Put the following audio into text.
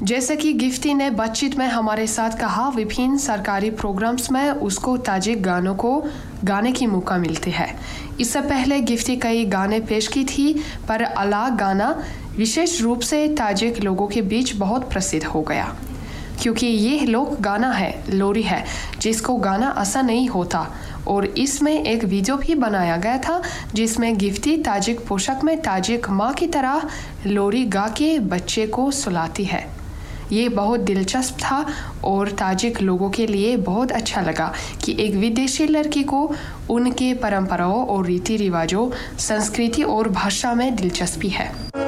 जैसे कि गिफ्टी ने बातचीत में हमारे साथ कहा, विभिन्न सरकारी प्रोग्राम्स में उसको ताजिक गानों को गाने की मौका मिलती है। इससे पहले गिफ्टी कई गाने पेश की थी, पर अला गाना विशेष रूप से ताजिक लोगों के बीच बहुत प्रसिद्ध हो गया, क्योंकि ये लोक गाना है, लोरी है, जिसको गाना आसान नहीं होता। और इसमें एक वीडियो भी बनाया गया था जिसमें गिफ्टी ताजिक पोशाक में ताजिक माँ की तरह लोरी गा के बच्चे को सुलाती है। ये बहुत दिलचस्प था और ताजिक लोगों के लिए बहुत अच्छा लगा कि एक विदेशी लड़की को उनके परंपराओं और रीति रिवाजों, संस्कृति और भाषा में दिलचस्पी है।